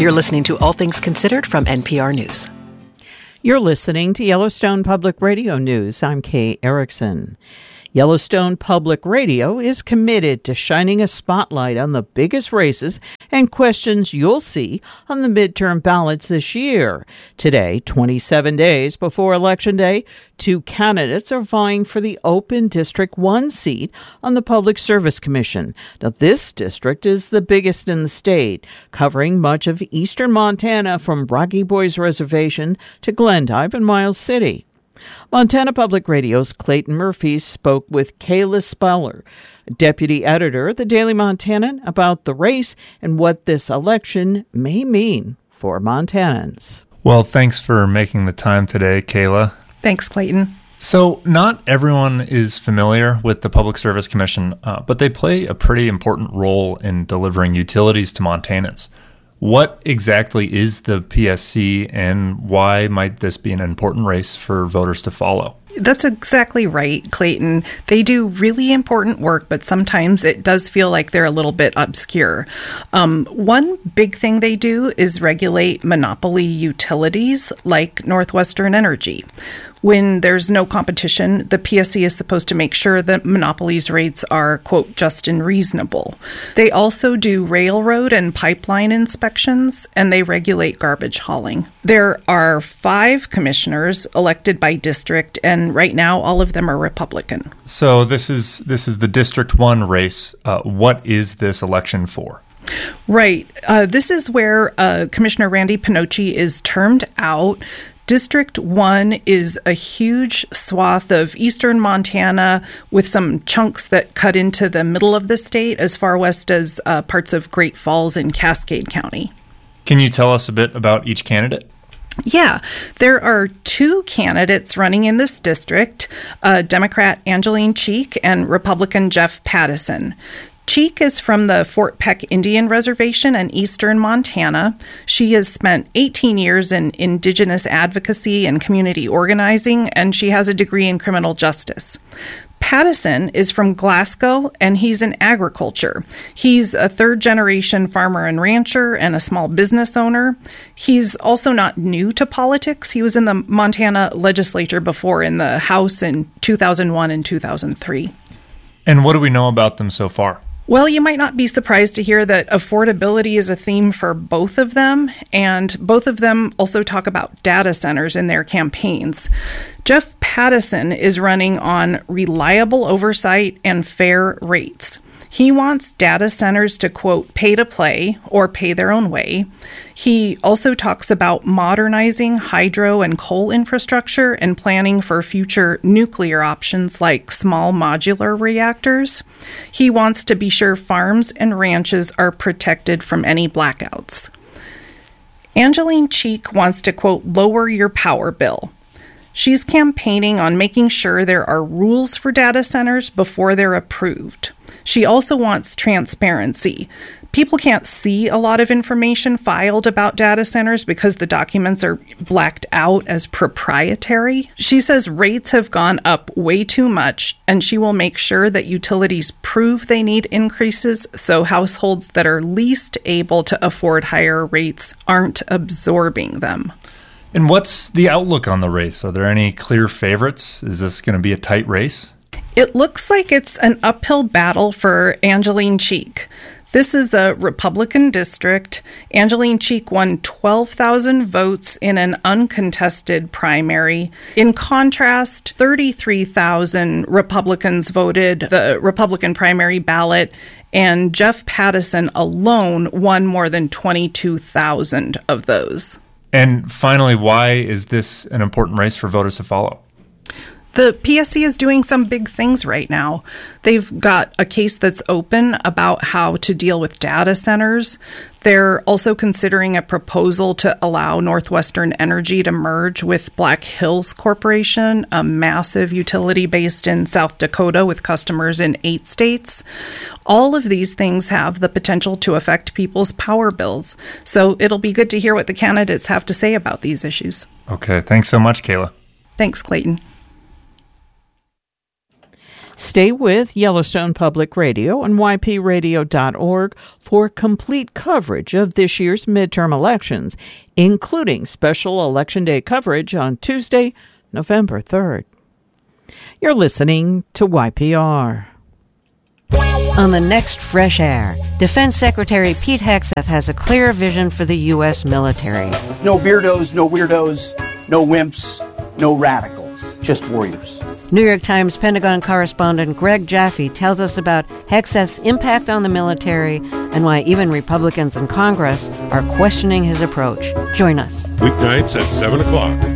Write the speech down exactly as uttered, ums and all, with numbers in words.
You're listening to All Things Considered from N P R News. You're listening to Yellowstone Public Radio News. I'm Kay Erickson. Yellowstone Public Radio is committed to shining a spotlight on the biggest races and questions you'll see on the midterm ballots this year. Today, twenty-seven days before Election Day, two candidates are vying for the open District one seat on the Public Service Commission. Now, this district is the biggest in the state, covering much of eastern Montana from Rocky Boys Reservation to Glendive and Miles City. Montana Public Radio's Clayton Murphy spoke with Kayla Speller, deputy editor at the Daily Montanan, about the race and what this election may mean for Montanans. Well, thanks for making the time today, Kayla. Thanks, Clayton. So not everyone is familiar with the Public Service Commission, uh, but they play a pretty important role in delivering utilities to Montanans. What exactly is the P S C, and why might this be an important race for voters to follow? That's exactly right, Clayton. They do really important work, but sometimes it does feel like they're a little bit obscure. Um, one big thing they do is regulate monopoly utilities like Northwestern Energy. When there's no competition, the P S C is supposed to make sure that monopolies' rates are, quote, just and reasonable. They also do railroad and pipeline inspections, and they regulate garbage hauling. There are five commissioners elected by district, and right now all of them are Republican. So this is this is the District one race. Uh, what is this election for? Right. Uh, this is where uh, Commissioner Randy Pinocci is termed out. District one is a huge swath of eastern Montana with some chunks that cut into the middle of the state as far west as uh, parts of Great Falls and Cascade County. Can you tell us a bit about each candidate? Yeah, there are two candidates running in this district, uh, Democrat Angeline Cheek and Republican Jeff Pattison. Cheek is from the Fort Peck Indian Reservation in eastern Montana. She has spent eighteen years in Indigenous advocacy and community organizing, and she has a degree in criminal justice. Pattison is from Glasgow, and he's in agriculture. He's a third-generation farmer and rancher and a small business owner. He's also not new to politics. He was in the Montana legislature before in the House in two thousand one and two thousand three. And what do we know about them so far? Well, you might not be surprised to hear that affordability is a theme for both of them, and both of them also talk about data centers in their campaigns. Jeff Pattison is running on reliable oversight and fair rates. He wants data centers to, quote, pay to play or pay their own way. He also talks about modernizing hydro and coal infrastructure and planning for future nuclear options like small modular reactors. He wants to be sure farms and ranches are protected from any blackouts. Angeline Cheek wants to, quote, lower your power bill. She's campaigning on making sure there are rules for data centers before they're approved. She also wants transparency. People can't see a lot of information filed about data centers because the documents are blacked out as proprietary. She says rates have gone up way too much, and she will make sure that utilities prove they need increases so households that are least able to afford higher rates aren't absorbing them. And what's the outlook on the race? Are there any clear favorites? Is this going to be a tight race? It looks like it's an uphill battle for Angeline Cheek. This is a Republican district. Angeline Cheek won twelve thousand votes in an uncontested primary. In contrast, thirty-three thousand Republicans voted the Republican primary ballot, and Jeff Pattison alone won more than twenty-two thousand of those. And finally, why is this an important race for voters to follow? The P S C is doing some big things right now. They've got a case that's open about how to deal with data centers. They're also considering a proposal to allow Northwestern Energy to merge with Black Hills Corporation, a massive utility based in South Dakota with customers in eight states. All of these things have the potential to affect people's power bills. So it'll be good to hear what the candidates have to say about these issues. Okay, thanks so much, Kayla. Thanks, Clayton. Stay with Yellowstone Public Radio and Y P radio dot org for complete coverage of this year's midterm elections, including special Election Day coverage on Tuesday, November third. You're listening to Y P R. On the next Fresh Air, Defense Secretary Pete Hegseth has a clear vision for the U S military. No beardos, no weirdos, no wimps, no radicals, just warriors. New York Times Pentagon correspondent Greg Jaffe tells us about Hegseth's impact on the military and why even Republicans in Congress are questioning his approach. Join us. Weeknights at seven o'clock